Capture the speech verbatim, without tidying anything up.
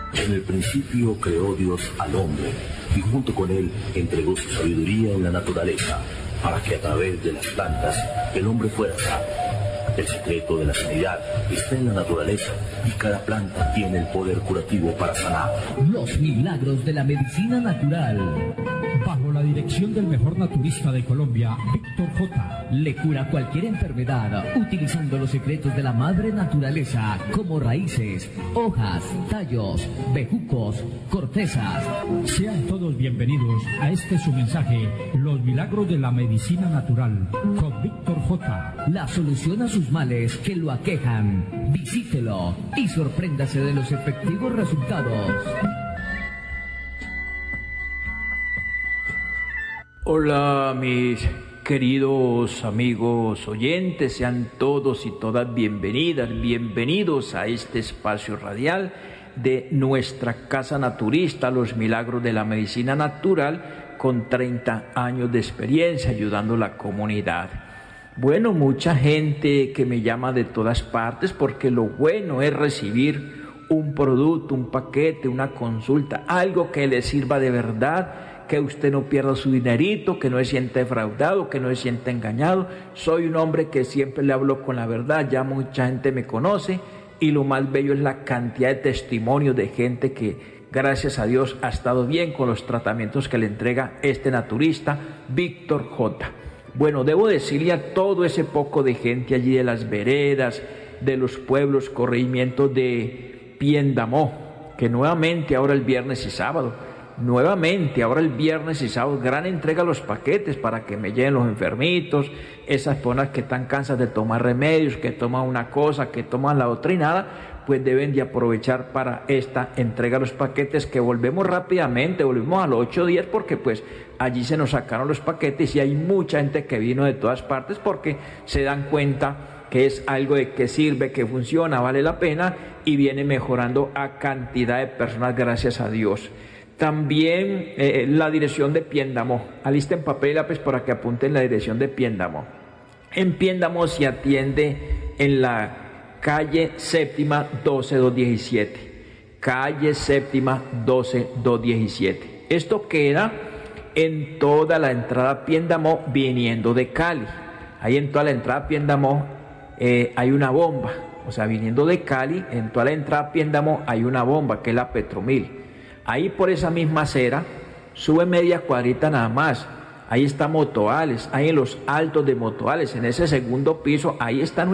En el principio creó Dios al hombre y junto con él entregó su sabiduría en la naturaleza para que a través de las plantas el hombre fuera sano. El secreto de la sanidad está en la naturaleza y cada planta tiene el poder curativo para sanar. Los milagros de la medicina natural. Bajo la dirección del mejor naturista de Colombia, Víctor J. Le cura cualquier enfermedad utilizando los secretos de la madre naturaleza como raíces, hojas, tallos, bejucos, cortezas. Sean todos bienvenidos a este su mensaje, Los milagros de la medicina natural, con Víctor J. La solución a sus males que lo aquejan. Visítelo y sorpréndase de los efectivos resultados. Hola mis queridos amigos oyentes, sean todos y todas bienvenidas, bienvenidos a este espacio radial de nuestra casa naturista, Los milagros de la medicina natural, con treinta años de experiencia ayudando a la comunidad. Bueno, mucha gente que me llama de todas partes porque lo bueno es recibir un producto, un paquete, una consulta, algo que le sirva de verdad, que usted no pierda su dinerito, que no se sienta defraudado, que no se sienta engañado. Soy un hombre que siempre le hablo con la verdad, ya mucha gente me conoce y lo más bello es la cantidad de testimonios de gente que gracias a Dios ha estado bien con los tratamientos que le entrega este naturista, Víctor J. Bueno, debo decirle a todo ese poco de gente allí de las veredas, de los pueblos, corregimientos de Piendamó, que nuevamente ahora el viernes y sábado, nuevamente ahora el viernes y sábado, gran entrega de los paquetes para que me lleguen los enfermitos, esas personas que están cansadas de tomar remedios, que toman una cosa, que toman la otra y nada, pues deben de aprovechar para esta entrega de los paquetes, que volvemos rápidamente, volvemos a los ocho días porque pues allí se nos sacaron los paquetes y hay mucha gente que vino de todas partes porque se dan cuenta que es algo de que sirve, que funciona, vale la pena y viene mejorando a cantidad de personas, gracias a Dios. También eh, la dirección de Piendamó, alisten papel y lápiz para que apunten la dirección de Piendamó. En Piendamó se atiende en la calle séptima doce dos diecisiete, calle séptima doce dos diecisiete. Esto queda en toda la entrada a Piendamó viniendo de Cali. Ahí en toda la entrada a Piendamó eh, hay una bomba, o sea, viniendo de Cali, en toda la entrada a Piendamó hay una bomba que es la Petromil. Ahí por esa misma acera, sube media cuadrita nada más, ahí está Motoales, ahí en los altos de Motoales, en ese segundo piso, ahí está